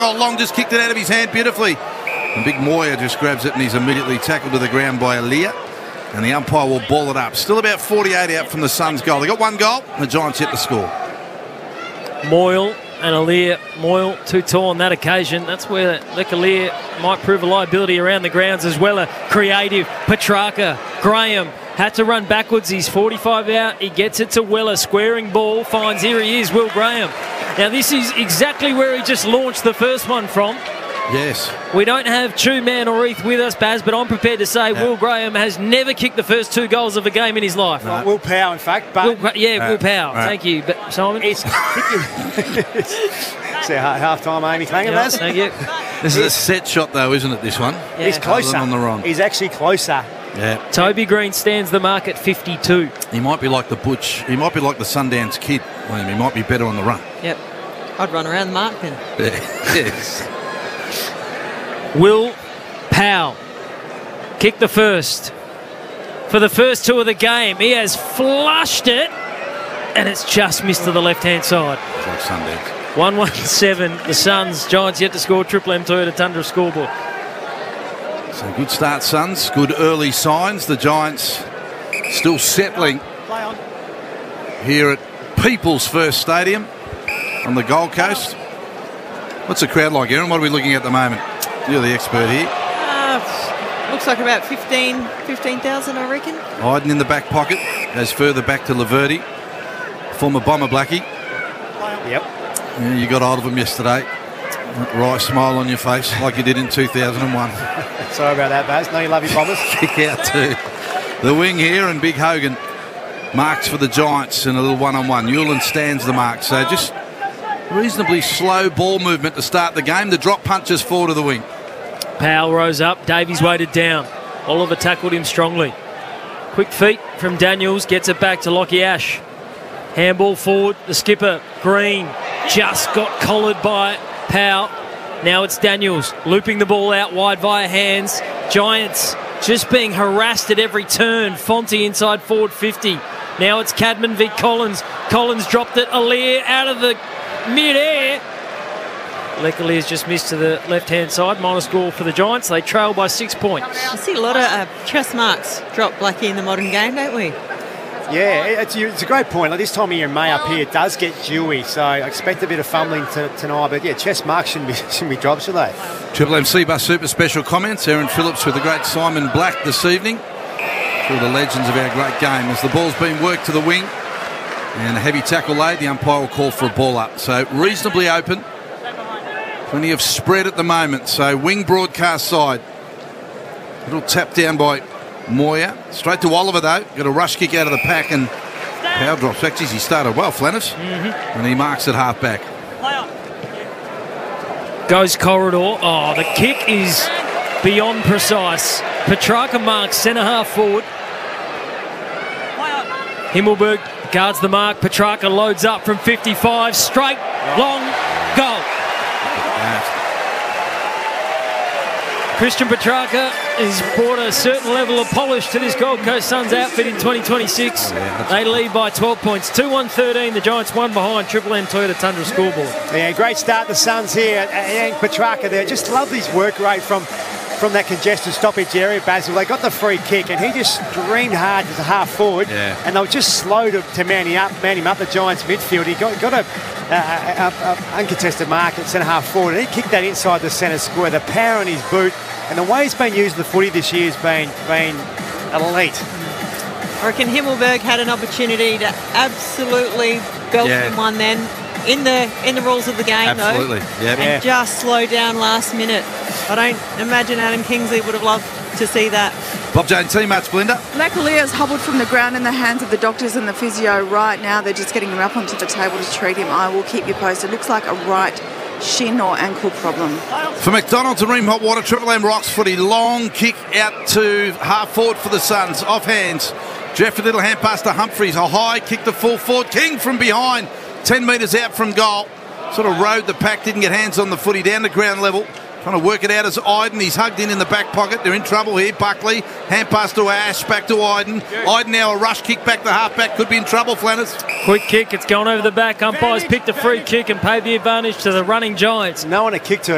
Long just kicked it out of his hand beautifully. And Big Moya just grabs it and he's immediately tackled to the ground by Aaliyah. And the umpire will ball it up. Still about 48 out from the Suns' goal. They got one goal and the Giants hit the score. Moyle and Aaliyah. Moyle too tall on that occasion. That's where Aaliyah might prove a liability around the grounds as well. A creative Petrarca. Graham had to run backwards. He's 45 out. He gets it to Weller. Squaring ball. Finds, here he is, Will Graham. Now this is exactly where he just launched the first one from. Yes. We don't have Chu Man or Heath with us, Baz, but I'm prepared to say Will Graham has never kicked the first 2 goals of a game in his life. No. Will Powell, in fact. But Will Powell. Thank you, Simon. It's half-time, Amy. Thank you, Baz. Thank you. This is a set shot, though, isn't it, this one? Yeah. He's closer. On the wrong. He's actually closer. Yeah. Toby Green stands the mark at 52. He might be like the Butch. He might be like the Sundance Kid. He might be better on the run. Yep. I'd run around the mark then. Yes. Will Powell kick the first. For the first 2 of the game, he has flushed it, and it's just missed to the left-hand side. It's like Sundance. 1-1-7, the Suns. Giants yet to score. Triple M Toyota Tundra scoreboard. So good start, Suns. Good early signs. The Giants still settling here at People's First Stadium on the Gold Coast. What's the crowd like, Aaron? What are we looking at the moment? You're the expert here. Looks like about 15,000, I reckon. Iden in the back pocket. Goes further back to Laverty. Former Bomber Blackie. Yep. Yeah, you got hold of him yesterday. Right smile on your face like you did in 2001. Sorry about that, Baz. No, you love your Bombers. Kick out to the wing here, and Big Hogan marks for the Giants in a little one-on-one. Newland stands the mark. So just reasonably slow ball movement to start the game. The drop punches forward to the wing. Powell rose up. Davies weighted down. Oliver tackled him strongly. Quick feet from Daniels. Gets it back to Lockie Ash. Handball forward. The skipper, Green, just got collared by Powell. Now it's Daniels looping the ball out wide via hands. Giants just being harassed at every turn. Fonte inside forward 50. Now it's Cadman v Collins. Collins dropped it. Aaliyah out of the mid-air. Leclerc's just missed to the left-hand side. Minor score for the Giants. They trail by 6 points. I see a lot of chest marks drop, Blackie, in the modern game, don't we? Yeah, it's a great point. Like this time of year in May up here, it does get dewy, so I expect a bit of fumbling tonight. But yeah, chest marks shouldn't be dropped, should they? Triple MC Bus Super special comments. Aaron Phillips with the great Simon Black this evening. Two of the legends of our great game. As the ball's been worked to the wing and a heavy tackle laid, the umpire will call for a ball up. So reasonably open. Plenty of spread at the moment. So wing broadcast side. Little tap down by Moya. Straight to Oliver though. Got a rush kick out of the pack and Powell drops back. Geez, he started well, Flanners. And he marks at half back. Goes corridor. Oh, the kick is beyond precise. Petrarca marks centre half forward. Himmelberg guards the mark. Petrarca loads up from 55. Straight, long, goal. Christian Petrarca has brought a certain level of polish to this Gold Coast Suns outfit in 2026. They lead by 12 points. 2-1-13. The Giants one behind. Triple M Toyota Tundra scoreboard. Yeah, great start the Suns here. And Petrarca there. Just love his work rate from that congested stoppage area, Basil. They got the free kick and he just screamed hard as a half forward. Yeah. And they were just slow to man him up, the Giants midfield. He got a uncontested mark at centre half forward, and he kicked that inside the centre square. The power in his boot and the way he's been using the footy this year has been elite. I reckon Himmelberg had an opportunity to absolutely belt him one then in the rules of the game. Absolutely. Though, and just slow down last minute. I don't imagine Adam Kingsley would have loved to see that. Bob Jane, team match, Belinda. Leclerc's hobbled from the ground in the hands of the doctors and the physio right now. They're just getting him up onto the table to treat him. I will keep you posted. Looks like a right shin or ankle problem. For McDonald's and Ream Hot Water, Triple M rocks footy. Long kick out to half forward for the Suns. Off hands. Jeffrey Little hand pass to Humphreys. A high kick to full forward. King from behind. 10 metres out from goal. Sort of rode the pack. Didn't get hands on the footy down to ground level. Trying to work it out as Iden. He's hugged in the back pocket. They're in trouble here. Buckley. Hand pass to Ash. Back to Iden. Iden now a rush kick back to half back. Could be in trouble, Flanners. Quick kick. It's gone over the back. Umpires picked a free kick and paid the advantage to the running Giants. No one a kick to